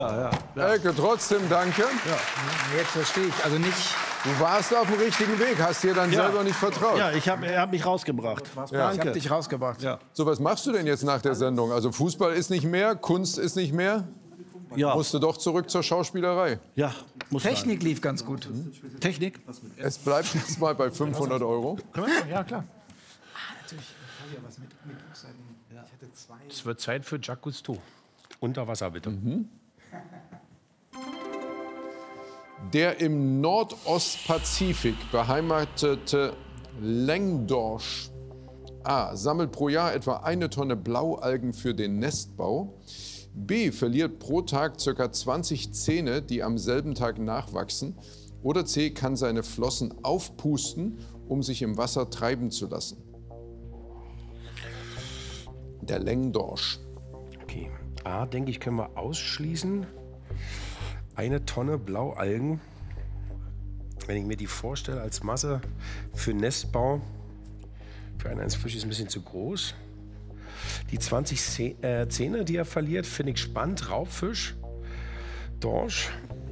Elke, trotzdem danke. Ja. Jetzt verstehe ich. Also nicht. Du warst auf dem richtigen Weg, hast dir dann selber nicht vertraut. Ja, er hat mich rausgebracht. Ja. Ich habe dich rausgebracht. Ja. So, was machst du denn jetzt nach der Sendung? Also Fußball ist nicht mehr, Kunst ist nicht mehr. Ja. Musst du doch zurück zur Schauspielerei. Ja, muss Technik lief ganz gut. Technik? Es bleibt jetzt mal bei 500 Euro. Ja, klar. Es wird Zeit für Jacques Cousteau. Unter Wasser, bitte. Der im Nordostpazifik beheimatete Längdorsch A. sammelt pro Jahr etwa 1 Tonne Blaualgen für den Nestbau. B. verliert pro Tag ca. 20 Zähne, die am selben Tag nachwachsen. Oder C. kann seine Flossen aufpusten, um sich im Wasser treiben zu lassen. Der Längdorsch. Okay. A, denke ich, können wir ausschließen. 1 Tonne Blaualgen. Wenn ich mir die vorstelle als Masse für Nestbau, für einen Fisch ist ein bisschen zu groß. Die 20 Zähne, die er verliert, finde ich spannend. Raubfisch, Dorsch.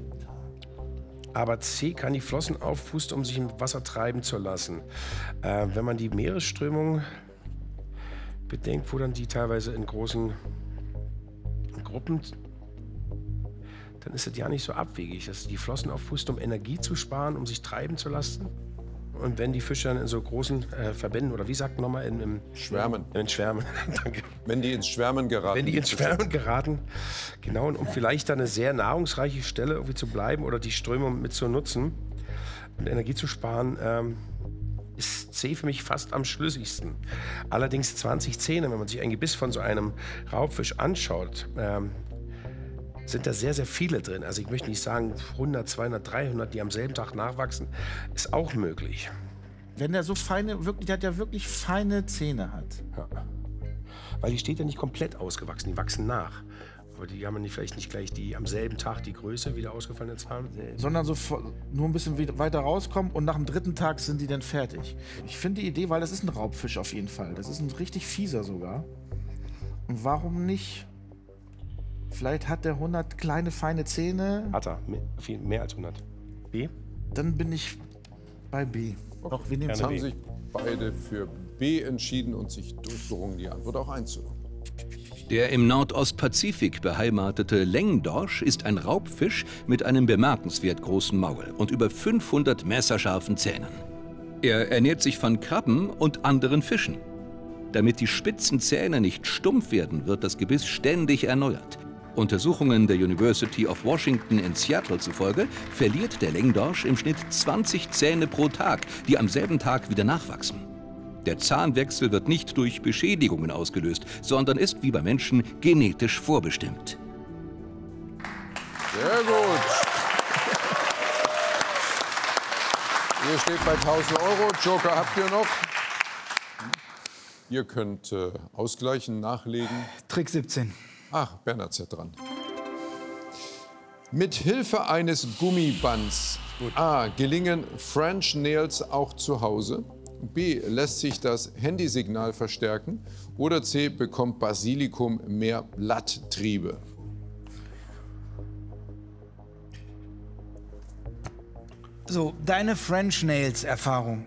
Aber C kann die Flossen aufpusten, um sich im Wasser treiben zu lassen. Wenn man die Meeresströmung bedenkt, wo dann die teilweise in großen Gruppen, dann ist es ja nicht so abwegig, dass die Flossen aufpusten, um Energie zu sparen, um sich treiben zu lassen. Und wenn die Fische dann in so großen Verbänden, oder wie sagt man nochmal, in Schwärmen. In Schwärmen, danke. Wenn die ins Schwärmen geraten. Wenn die ins Schwärmen geraten, genau, und um vielleicht dann eine sehr nahrungsreiche Stelle irgendwie zu bleiben oder die Strömung mit zu nutzen und Energie zu sparen, ist C für mich fast am schlüssigsten. Allerdings 20 Zähne, wenn man sich ein Gebiss von so einem Raubfisch anschaut, sind da sehr, sehr viele drin. Also ich möchte nicht sagen 100, 200, 300, die am selben Tag nachwachsen, ist auch möglich. Wenn der so feine, wirklich, der hat ja wirklich feine Zähne hat. Ja. Weil die steht ja nicht komplett ausgewachsen, die wachsen nach. Aber die haben ja vielleicht nicht gleich die am selben Tag die Größe wie der ausgefallene Zahn. Sondern so nur ein bisschen weiter rauskommen und nach dem 3. Tag sind die dann fertig. Ich finde die Idee, weil das ist ein Raubfisch auf jeden Fall. Das ist ein richtig fieser sogar. Und warum nicht? Vielleicht hat der 100 kleine, feine Zähne. Hat er, viel mehr als 100. B? Dann bin ich bei B. Doch, wir nehmen Jetzt Gerne haben B. sich beide für B entschieden und sich durchgerungen, die Antwort auch einzuloggen. Der im Nordostpazifik beheimatete Längdorsch ist ein Raubfisch mit einem bemerkenswert großen Maul und über 500 messerscharfen Zähnen. Er ernährt sich von Krabben und anderen Fischen. Damit die spitzen Zähne nicht stumpf werden, wird das Gebiss ständig erneuert. Untersuchungen der University of Washington in Seattle zufolge verliert der Längdorsch im Schnitt 20 Zähne pro Tag, die am selben Tag wieder nachwachsen. Der Zahnwechsel wird nicht durch Beschädigungen ausgelöst, sondern ist wie bei Menschen genetisch vorbestimmt. Sehr gut. Ihr steht bei 1.000 Euro. Joker habt ihr noch. Ihr könnt ausgleichen, nachlegen. Trick 17. Ach, Bernhard ist ja dran. Mit Hilfe eines Gummibands A. gelingen French Nails auch zu Hause. B. lässt sich das Handysignal verstärken. Oder C. bekommt Basilikum mehr Blatttriebe. So, deine French Nails Erfahrung.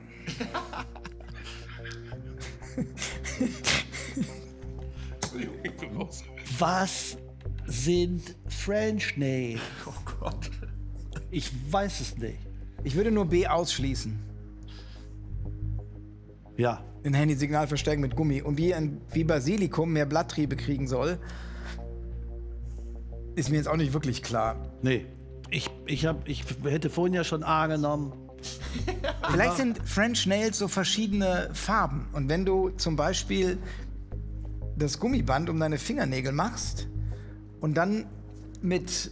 Was sind French Nails? Oh Gott. Ich weiß es nicht. Ich würde nur B ausschließen. Ja. Ein Handysignal verstärken mit Gummi. Und wie Basilikum mehr Blatttriebe kriegen soll, ist mir jetzt auch nicht wirklich klar. Nee. Ich hätte vorhin ja schon A genommen. Vielleicht sind French Nails so verschiedene Farben. Und wenn du zum Beispiel das Gummiband um deine Fingernägel machst und dann mit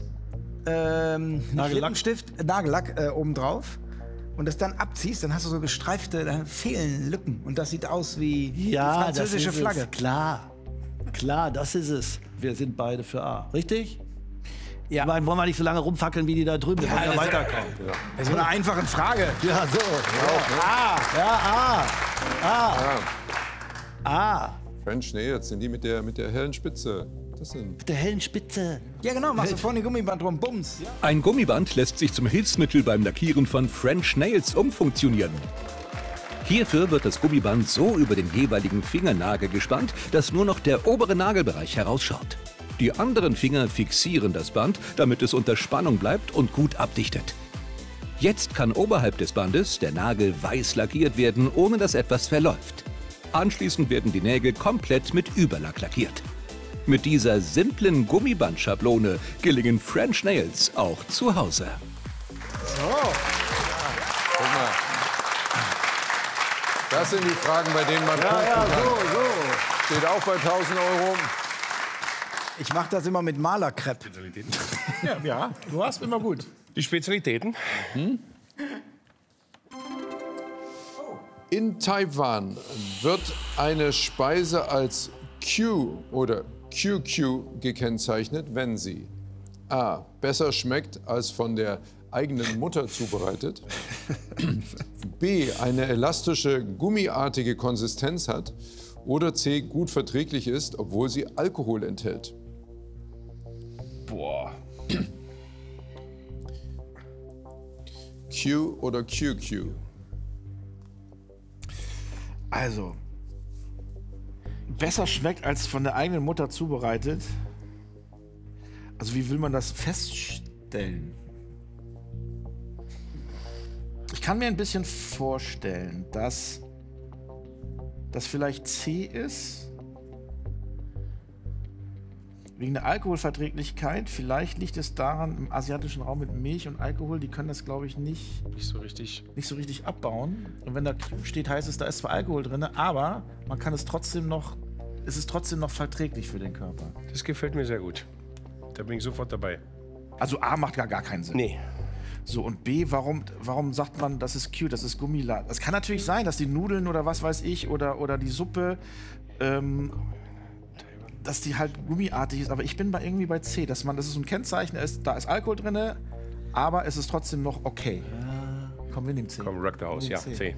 Nagellack obendrauf und das dann abziehst, dann hast du so gestreifte, dann fehlen Lücken. Und das sieht aus wie die französische das ist Flagge. Es. Klar, das ist es. Wir sind beide für A. Richtig? Ja. Ich meine, wollen wir nicht so lange rumfackeln, wie die da drüben, damit wir weiterkommen. Das ist so eine einfache Frage. Ja, so. A. French Nails sind die mit der hellen Spitze. macht das Sinn. Mit der hellen Spitze. Ja, genau, machst du vorne Gummiband drum, bums. Ein Gummiband lässt sich zum Hilfsmittel beim Lackieren von French Nails umfunktionieren. Hierfür wird das Gummiband so über den jeweiligen Fingernagel gespannt, dass nur noch der obere Nagelbereich herausschaut. Die anderen Finger fixieren das Band, damit es unter Spannung bleibt und gut abdichtet. Jetzt kann oberhalb des Bandes der Nagel weiß lackiert werden, ohne dass etwas verläuft. Anschließend werden die Nägel komplett mit Überlack lackiert. Mit dieser simplen Gummibandschablone gelingen French Nails auch zu Hause. Guck mal. Das sind die Fragen, bei denen man punkten kann. Steht auch bei 1.000 Euro. Ich mache das immer mit Malerkrepp. Ja, du warst immer gut. Die Spezialitäten? In Taiwan wird eine Speise als Q oder QQ gekennzeichnet, wenn sie a. besser schmeckt als von der eigenen Mutter zubereitet, b. eine elastische, gummiartige Konsistenz hat oder c. gut verträglich ist, obwohl sie Alkohol enthält. Boah. Q oder QQ? Also, besser schmeckt als von der eigenen Mutter zubereitet. Also, wie will man das feststellen? Ich kann mir ein bisschen vorstellen, dass das vielleicht C ist. Wegen der Alkoholverträglichkeit. Vielleicht liegt es daran, im asiatischen Raum mit Milch und Alkohol, die können das, glaube ich, nicht so richtig abbauen. Und wenn da Q steht, heißt es, da ist zwar Alkohol drin, aber man kann es trotzdem noch, es ist trotzdem noch verträglich für den Körper. Das gefällt mir sehr gut. Da bin ich sofort dabei. Also A macht gar keinen Sinn. Nee. So, und B, warum sagt man, das ist Q, das ist Gummilade? Es kann natürlich sein, dass die Nudeln oder was weiß ich oder die Suppe, dass die halt gummiartig ist. Aber ich bin irgendwie bei C, das ist so ein Kennzeichen, da ist Alkohol drin, aber es ist trotzdem noch okay. Komm, wir nehmen C. Komm, rock the house, ja, C.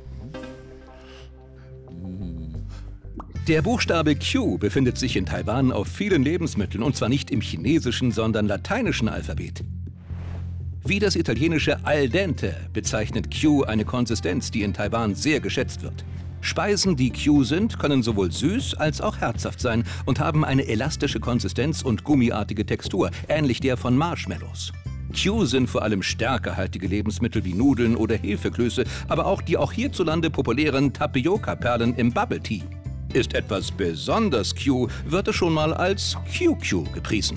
Der Buchstabe Q befindet sich in Taiwan auf vielen Lebensmitteln, und zwar nicht im chinesischen, sondern lateinischen Alphabet. Wie das italienische al dente bezeichnet Q eine Konsistenz, die in Taiwan sehr geschätzt wird. Speisen, die Q sind, können sowohl süß als auch herzhaft sein und haben eine elastische Konsistenz und gummiartige Textur, ähnlich der von Marshmallows. Q sind vor allem stärkehaltige Lebensmittel wie Nudeln oder Hefeklöße, aber auch die hierzulande populären Tapioca-Perlen im Bubble Tea. Ist etwas besonders Q, wird es schon mal als QQ gepriesen.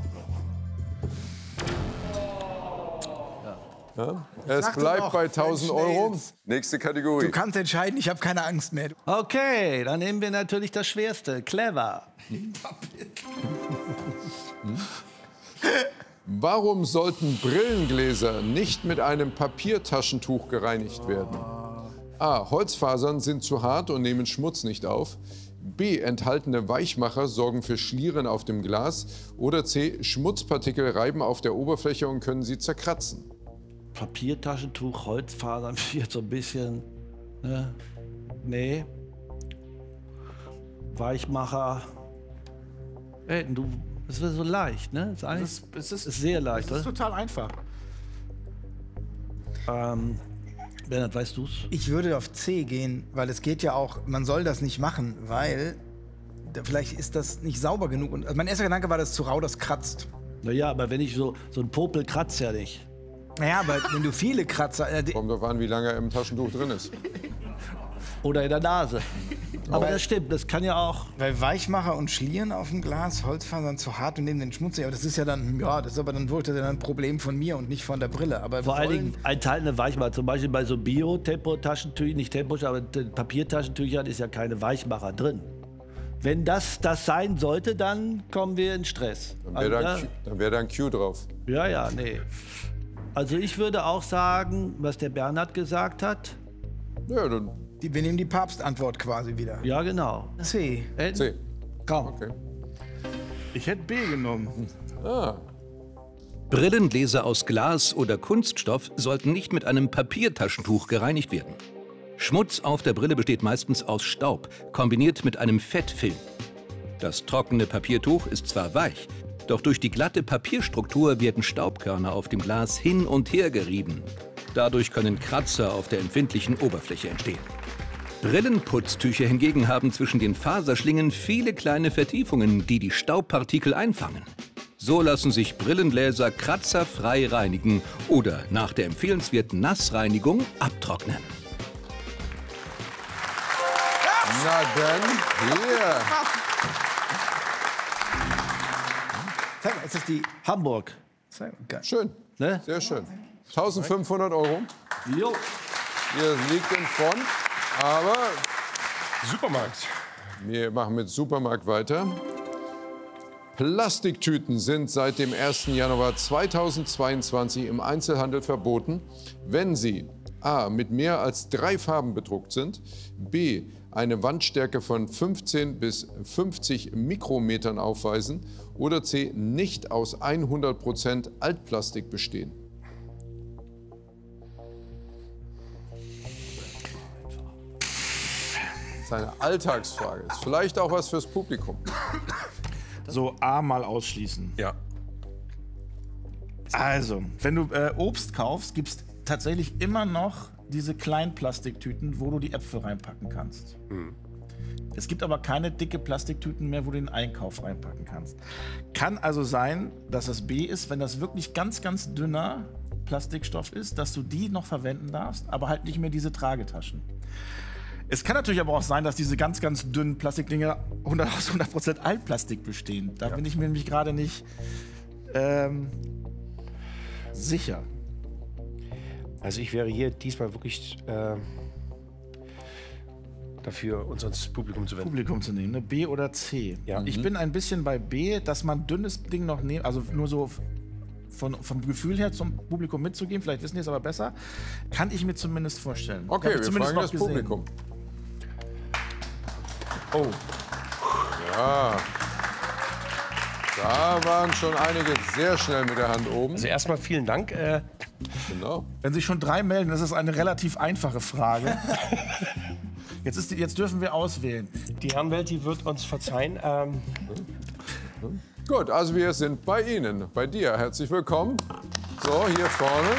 Ja? Es bleibt bei 1.000 Euro. Nächste Kategorie. Du kannst entscheiden, ich habe keine Angst mehr. Okay, dann nehmen wir natürlich das Schwerste. Clever. Warum sollten Brillengläser nicht mit einem Papiertaschentuch gereinigt werden? A. Holzfasern sind zu hart und nehmen Schmutz nicht auf. B. Enthaltene Weichmacher sorgen für Schlieren auf dem Glas. Oder C. Schmutzpartikel reiben auf der Oberfläche und können sie zerkratzen. Papiertaschentuch, Holzfasern, jetzt so ein bisschen. Ne? Nee. Weichmacher. Ey, das wird so leicht, ne? Es ist sehr leicht, Das ist oder? total einfach. Bernhard, weißt du's? Ich würde auf C gehen, weil es geht ja auch, man soll das nicht machen, weil vielleicht ist das nicht sauber genug. Und mein erster Gedanke war, das ist zu rau, das kratzt. Naja, aber wenn ich so ein Popel kratzt ja nicht. Naja, aber wenn du viele Kratzer... Kommt darauf an, wie lange er im Taschentuch drin ist. Oder in der Nase. Aber das stimmt, das kann ja auch. Weil Weichmacher und Schlieren auf dem Glas, Holzfasern zu hart und nehmen den Schmutz nicht. Aber das ist ja dann, das ist aber dann wirklich dann ein Problem von mir und nicht von der Brille. Aber Vor allen Dingen enthaltene Weichmacher, zum Beispiel bei so Bio-Tempo-Taschentüchern, nicht Tempo, aber Papiertaschentüchern ist ja keine Weichmacher drin. Wenn das sein sollte, dann kommen wir in Stress. Dann wäre da ein Q drauf. Ja, nee. Also ich würde auch sagen, was der Bernhard gesagt hat. Ja, dann wir nehmen die Papstantwort quasi wieder. Ja, genau. C. C. Komm. Okay. Ich hätte B genommen. Brillengläser aus Glas oder Kunststoff sollten nicht mit einem Papiertaschentuch gereinigt werden. Schmutz auf der Brille besteht meistens aus Staub, kombiniert mit einem Fettfilm. Das trockene Papiertuch ist zwar weich, doch durch die glatte Papierstruktur werden Staubkörner auf dem Glas hin und her gerieben. Dadurch können Kratzer auf der empfindlichen Oberfläche entstehen. Brillenputztücher hingegen haben zwischen den Faserschlingen viele kleine Vertiefungen, die die Staubpartikel einfangen. So lassen sich Brillengläser kratzerfrei reinigen oder nach der empfehlenswerten Nassreinigung abtrocknen. Na dann, hier. Zeig mal, ist das die... Hamburg. Zeig mal, geil. Schön, Ne? sehr schön. 1500 €. Jo. Ihr liegt in Front, aber Supermarkt. wir machen mit Supermarkt weiter. Plastiktüten sind seit dem 1. Januar 2022 im Einzelhandel verboten, wenn sie a. mit mehr als 3 Farben bedruckt sind, b. eine Wandstärke von 15 bis 50 Mikrometern aufweisen oder c. nicht aus 100% Altplastik bestehen. Das ist eine Alltagsfrage. Ist vielleicht auch was fürs Publikum. So, A mal ausschließen. Ja. Also, wenn du Obst kaufst, gibt es tatsächlich immer noch diese kleinen Plastiktüten, wo du die Äpfel reinpacken kannst. Es gibt aber keine dicke Plastiktüten mehr, wo du den Einkauf reinpacken kannst. Kann also sein, dass das B ist, wenn das wirklich ganz, ganz dünner Plastikstoff ist, dass du die noch verwenden darfst, aber halt nicht mehr diese Tragetaschen. Es kann natürlich aber auch sein, dass diese ganz, ganz dünnen Plastikdinger aus 100% Altplastik bestehen. Da bin ich mir nämlich gerade nicht sicher. Also ich wäre hier diesmal wirklich dafür, uns ans Publikum zu wenden. Publikum zu nehmen, ne? B oder C. Ja. Ich bin ein bisschen bei B, dass man dünnes Ding noch nehmen, also nur so vom Gefühl her zum Publikum mitzugeben, vielleicht wissen die es aber besser, kann ich mir zumindest vorstellen. Okay, Hab ich wir zumindest fragen noch das gesehen. Publikum. Oh, Ja. Da waren schon einige sehr schnell mit der Hand oben. also erstmal vielen Dank. Genau. Wenn sich schon 3 melden, das ist eine relativ einfache Frage. Jetzt dürfen wir auswählen. Die Herrenwelt, die wird uns verzeihen. Gut, also wir sind bei Ihnen, bei dir. Herzlich willkommen. So, hier vorne.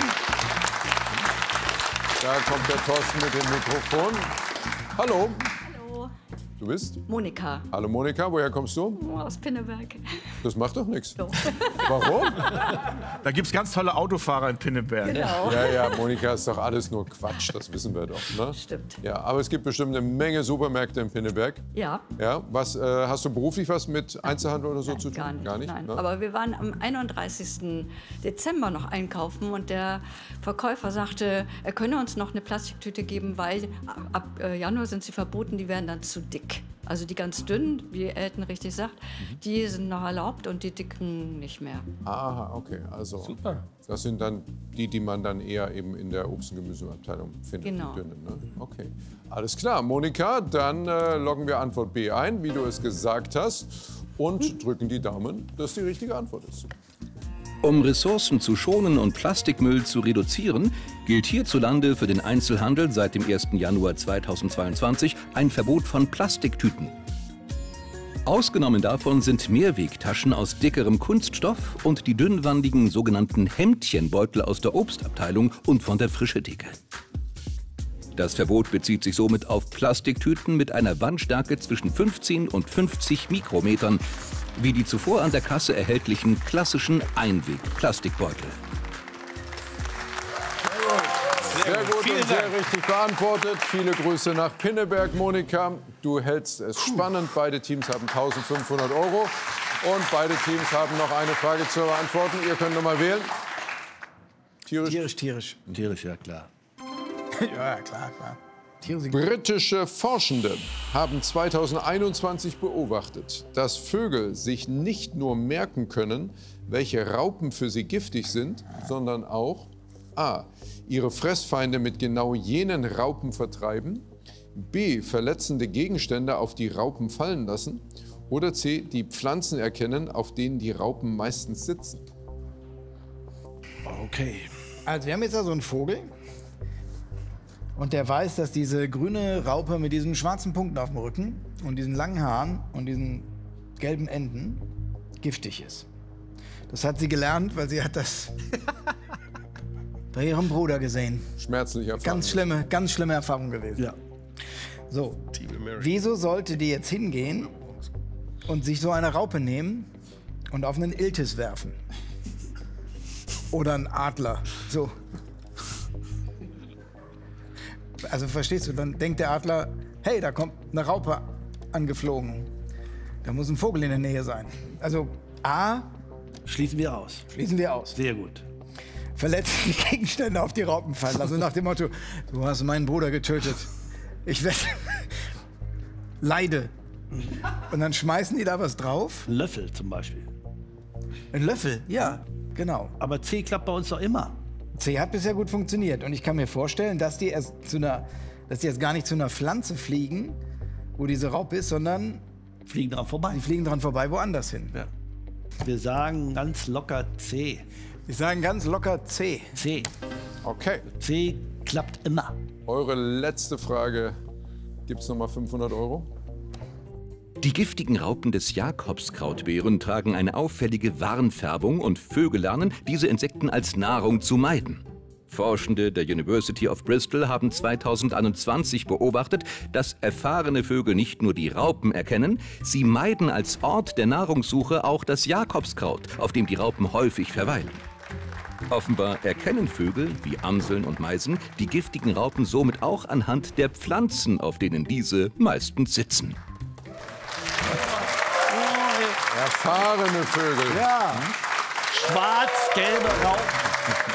Da kommt der Thorsten mit dem Mikrofon. Hallo, Hallo, du bist? Monika Hallo Monika, woher kommst du? aus Pinneberg. Das macht doch nichts. Doch. Warum? Da gibt es ganz tolle Autofahrer in Pinneberg. Genau. Ja, Monika, ist doch alles nur Quatsch, das wissen wir doch. Ne? Stimmt. Ja, aber es gibt bestimmt eine Menge Supermärkte in Pinneberg. Ja. Ja, was, hast du beruflich was mit Einzelhandel oder so zu tun? Gar nicht. Nein. ne? Aber wir waren am 31. Dezember noch einkaufen und der Verkäufer sagte, er könne uns noch eine Plastiktüte geben, weil ab Januar sind sie verboten, die werden dann zu dick. Also die ganz dünnen, wie Elton richtig sagt, die sind noch erlaubt und die dicken nicht mehr. Aha, okay. Also das sind dann die, die man dann eher eben in der Obst- und Gemüseabteilung findet. Genau. Die dünnen, ne? Okay. Alles klar, Monika, dann loggen wir Antwort B ein, wie du es gesagt hast, und drücken die Daumen, dass die richtige Antwort ist. Um Ressourcen zu schonen und Plastikmüll zu reduzieren, gilt hierzulande für den Einzelhandel seit dem 1. Januar 2022 ein Verbot von Plastiktüten. Ausgenommen davon sind Mehrwegtaschen aus dickerem Kunststoff und die dünnwandigen sogenannten Hemdchenbeutel aus der Obstabteilung und von der Frischetheke. Das Verbot bezieht sich somit auf Plastiktüten mit einer Wandstärke zwischen 15 und 50 Mikrometern, wie die zuvor an der Kasse erhältlichen klassischen Einweg-Plastikbeutel. Sehr gut und sehr richtig beantwortet. Viele Grüße nach Pinneberg, Monika. Du hältst es spannend. Beide Teams haben 1.500 € und beide Teams haben noch eine Frage zu beantworten. Ihr könnt noch mal wählen. Tierisch. Tierisch. Tierisch, ja klar. Ja, klar. Tiere sind Britische Forschende haben 2021 beobachtet, dass Vögel sich nicht nur merken können, welche Raupen für sie giftig sind, sondern auch a. ihre Fressfeinde mit genau jenen Raupen vertreiben, b. verletzende Gegenstände auf die Raupen fallen lassen oder c. die Pflanzen erkennen, auf denen die Raupen meistens sitzen. Okay. Also wir haben jetzt da so einen Vogel und der weiß, dass diese grüne Raupe mit diesen schwarzen Punkten auf dem Rücken und diesen langen Haaren und diesen gelben Enden giftig ist. Das hat sie gelernt, weil sie hat das bei ihrem Bruder gesehen. Schmerzliche Erfahrung. Ganz schlimme Erfahrung gewesen. Ja. So, wieso sollte die jetzt hingehen und sich so eine Raupe nehmen und auf einen Iltis werfen? Oder einen Adler, so. Also verstehst du, dann denkt der Adler, hey, da kommt eine Raupe angeflogen. Da muss ein Vogel in der Nähe sein. Also A, Schließen wir aus. schließen wir aus. Sehr gut. Verletzliche Gegenstände auf die Raupen fallen. Also nach dem Motto, du hast meinen Bruder getötet. Ich werde leide. Und dann schmeißen die da was drauf. Ein Löffel zum Beispiel. Ein Löffel, ja, genau. Aber C klappt bei uns doch immer. C hat bisher gut funktioniert. Und ich kann mir vorstellen, dass die erst gar nicht zu einer Pflanze fliegen, wo diese Raupe ist, sondern Fliegen dran vorbei. die fliegen dran vorbei woanders hin. Ja. Wir sagen ganz locker C. Die sagen ganz locker C. C. Okay. C klappt immer. Eure letzte Frage. Gibt es nochmal 500 €? Die giftigen Raupen des Jakobskrautbeeren tragen eine auffällige Warnfärbung und Vögel lernen, diese Insekten als Nahrung zu meiden. Forschende der University of Bristol haben 2021 beobachtet, dass erfahrene Vögel nicht nur die Raupen erkennen, sie meiden als Ort der Nahrungssuche auch das Jakobskraut, auf dem die Raupen häufig verweilen. Offenbar erkennen Vögel wie Amseln und Meisen die giftigen Raupen somit auch anhand der Pflanzen, auf denen diese meistens sitzen. Erfahrene Vögel. Ja. Schwarz-gelbe Raupen.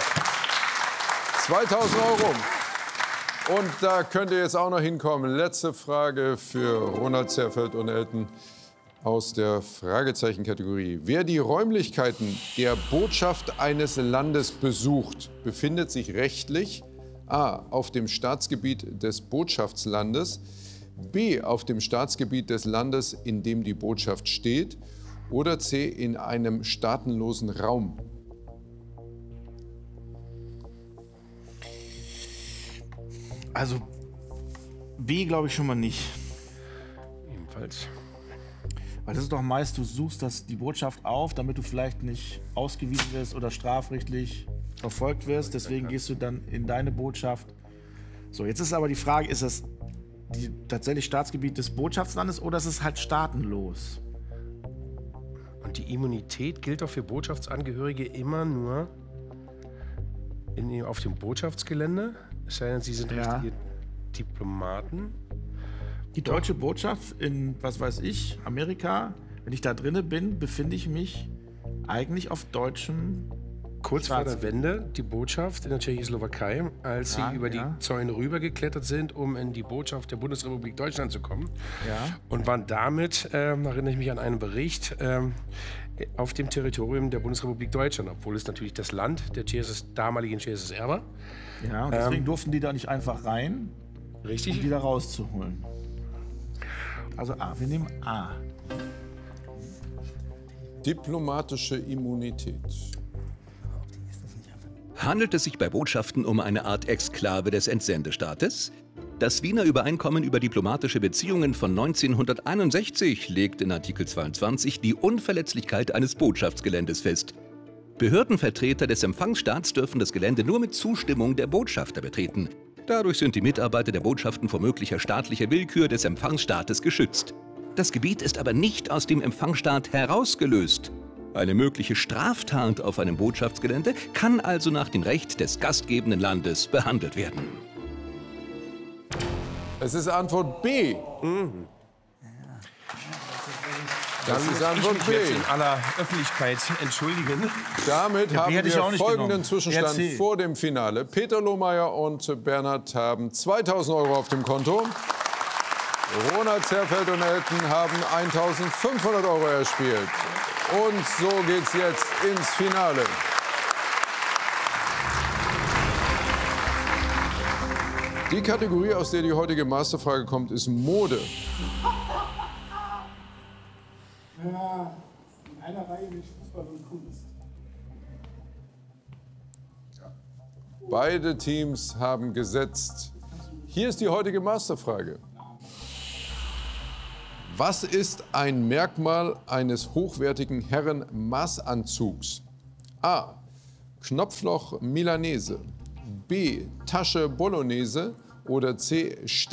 2000 €. Und da könnt ihr jetzt auch noch hinkommen. Letzte Frage für Ronald Zerfeld und Elton aus der Fragezeichen-Kategorie. Wer die Räumlichkeiten der Botschaft eines Landes besucht, befindet sich rechtlich A. auf dem Staatsgebiet des Botschaftslandes, B. auf dem Staatsgebiet des Landes, in dem die Botschaft steht, oder C. in einem staatenlosen Raum. Also B glaube ich schon mal nicht. Ebenfalls. Weil das ist doch meist, du suchst die Botschaft auf, damit du vielleicht nicht ausgewiesen wirst oder strafrechtlich verfolgt wirst. Deswegen gehst du dann in deine Botschaft. So, jetzt ist aber die Frage, ist das tatsächlich Staatsgebiet des Botschaftslandes oder ist es halt staatenlos? Und die Immunität gilt auch für Botschaftsangehörige immer nur auf dem Botschaftsgelände. Es sei denn, sie sind Ja. richtige Diplomaten. Die deutsche Botschaft in, was weiß ich, Amerika, wenn ich da drinne bin, befinde ich mich eigentlich auf deutschem Kurz vor der Wende die Botschaft in der Tschechoslowakei, als sie über die Zäune rübergeklettert sind, um in die Botschaft der Bundesrepublik Deutschland zu kommen. Ja. Und waren damit, erinnere ich mich an einen Bericht, auf dem Territorium der Bundesrepublik Deutschland, obwohl es natürlich das Land der damaligen CSSR war. Ja, und deswegen durften die da nicht einfach rein, Richtig? um die da rauszuholen. Also A, wir nehmen A. Diplomatische Immunität. Handelt es sich bei Botschaften um eine Art Exklave des Entsendestaates? Das Wiener Übereinkommen über diplomatische Beziehungen von 1961 legt in Artikel 22 die Unverletzlichkeit eines Botschaftsgeländes fest. Behördenvertreter des Empfangsstaats dürfen das Gelände nur mit Zustimmung der Botschafter betreten. Dadurch sind die Mitarbeiter der Botschaften vor möglicher staatlicher Willkür des Empfangsstaates geschützt. Das Gebiet ist aber nicht aus dem Empfangsstaat herausgelöst. Eine mögliche Straftat auf einem Botschaftsgelände kann also nach dem Recht des gastgebenden Landes behandelt werden. Es ist Antwort B. Das ist Antwort Ich B. mich jetzt in aller Öffentlichkeit entschuldigen. Damit haben hätte ich auch wir nicht folgenden genommen. Zwischenstand RC. vor dem Finale. Peter Lohmeier und Bernhard haben 2000 € auf dem Konto. Ronald Zerfeld und Elton haben 1500 € erspielt. Und so geht's jetzt ins Finale. Die Kategorie, aus der die heutige Masterfrage kommt, ist Mode. Ja, in einer Reihe mit Fußball und Kunst. Beide Teams haben gesetzt. Hier ist die heutige Masterfrage. Was ist ein Merkmal eines hochwertigen Herrenmaßanzugs? A. Knopfloch Milanese, B. Tasche Bolognese oder C.